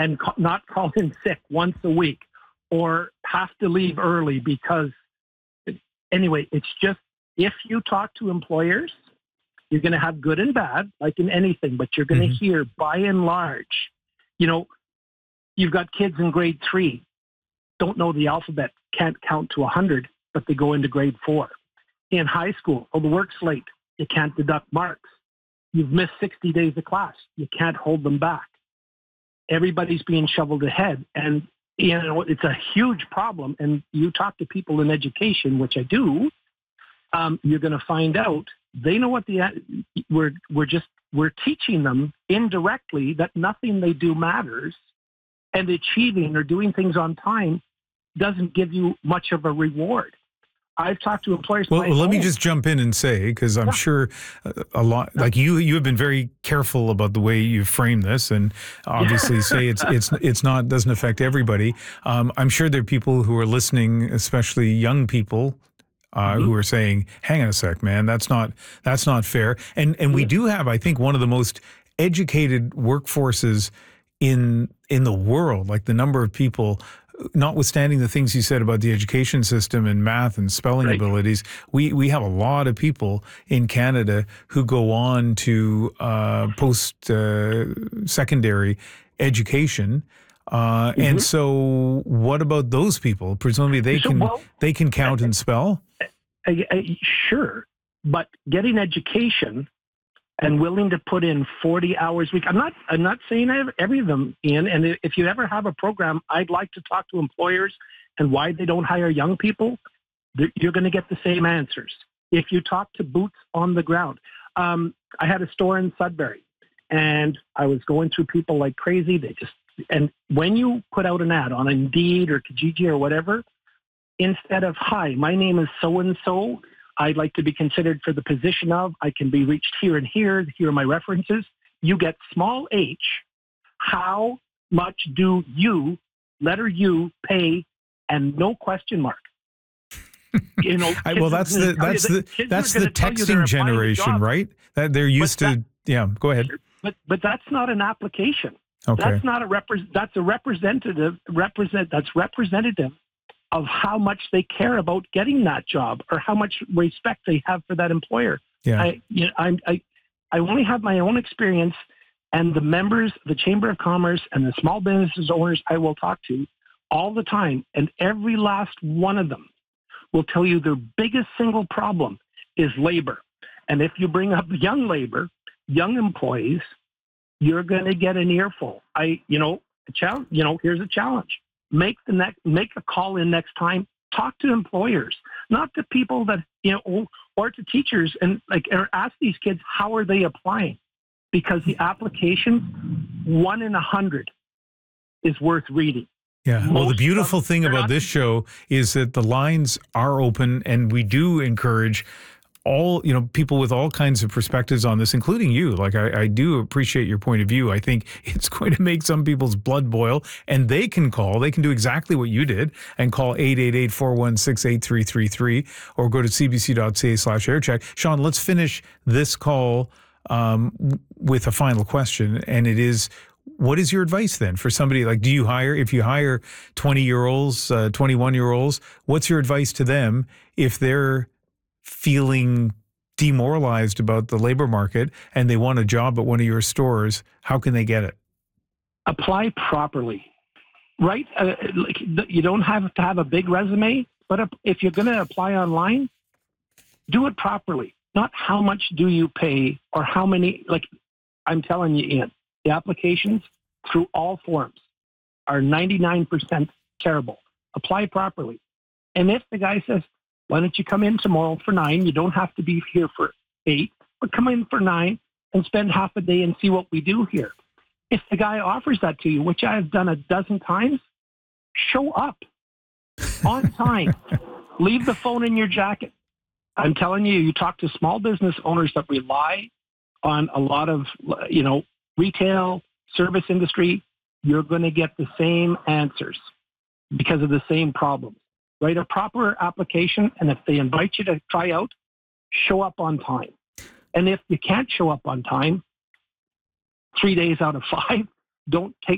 and not call in sick once a week or have to leave early because, anyway, it's just, if you talk to employers, you're going to have good and bad, like in anything, but you're going to hear, by and large, you've got kids in grade 3, don't know the alphabet, can't count to 100, but they go into grade 4. In high school, the work's late, you can't deduct marks. You've missed 60 days of class, you can't hold them back. Everybody's being shoveled ahead, and it's a huge problem. And you talk to people in education, which I do, you're going to find out they know what we're teaching them indirectly that nothing they do matters, and achieving or doing things on time doesn't give you much of a reward. I've talked to employers. Well, let me just jump in and say, because I'm sure a lot, like you have been very careful about the way you frame this, and obviously say it's not, doesn't affect everybody. I'm sure there are people who are listening, especially young people, who are saying, "Hang on a sec, man, that's not fair." And we do have, I think, one of the most educated workforces in the world. Like the number of people, notwithstanding the things you said about the education system and math and spelling abilities, we have a lot of people in Canada who go on to post-secondary education. And so what about those people? Presumably they can count and spell? Sure, but getting education and willing to put in 40 hours a week. I'm not saying I have every of them, Ian. And if you ever have a program, I'd like to talk to employers and why they don't hire young people. You're going to get the same answers. If you talk to boots on the ground. I had a store in Sudbury, and I was going through people like crazy. And when you put out an ad on Indeed or Kijiji or whatever, instead of, "Hi, my name is so-and-so, I'd like to be considered for the position of, I can be reached here and here are my references," you get small h, "How much do you, letter U, pay," and no question mark. Well, that's the texting generation, right? That they're used to. Yeah, go ahead. But that's not an application. Okay. That's not that's representative of how much they care about getting that job or how much respect they have for that employer. Yeah. I only have my own experience, and the members, the Chamber of Commerce and the small business owners I will talk to all the time, and every last one of them will tell you their biggest single problem is labor. And if you bring up young labor, young employees, you're going to get an earful. Here's a challenge. Make a call in next time. Talk to employers, not to people that, or to teachers, and or ask these kids, how are they applying? Because the application, 1 in 100 is worth reading. Yeah. Well, the beautiful thing about this show is that the lines are open, and we do encourage all, people with all kinds of perspectives on this, including you. Like, I do appreciate your point of view. I think it's going to make some people's blood boil, and they can do exactly what you did and call 888-416-8333 or go to cbc.ca/aircheck. Sean, let's finish this call with a final question. And it is, what is your advice then for somebody like, if you hire 20-year-olds, 21-year-olds, what's your advice to them if they're feeling demoralized about the labor market and they want a job at one of your stores? How can they get it? Apply properly, right? You don't have to have a big resume, but if you're going to apply online, do it properly. Not how much do you pay or how many, I'm telling you, Ian, the applications through all forms are 99% terrible. Apply properly. And if the guy says, "Why don't you come in tomorrow for 9? You don't have to be here for 8, but come in for 9 and spend half a day and see what we do here." If the guy offers that to you, which I've done a dozen times, show up on time. Leave the phone in your jacket. I'm telling you, you talk to small business owners that rely on a lot of, retail, service industry, you're going to get the same answers because of the same problems. Write a proper application, and if they invite you to try out, show up on time. And if you can't show up on time, 3 days out of 5, don't